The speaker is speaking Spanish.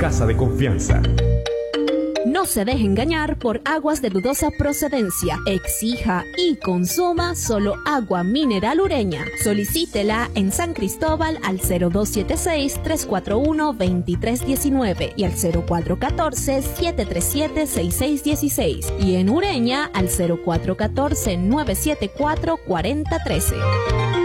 casa de confianza. No se deje engañar por aguas de dudosa procedencia. Exija y consuma solo agua mineral Ureña. Solicítela en San Cristóbal al 0276-341-2319 y al 0414-737-6616 y en Ureña al 0414-974-4013.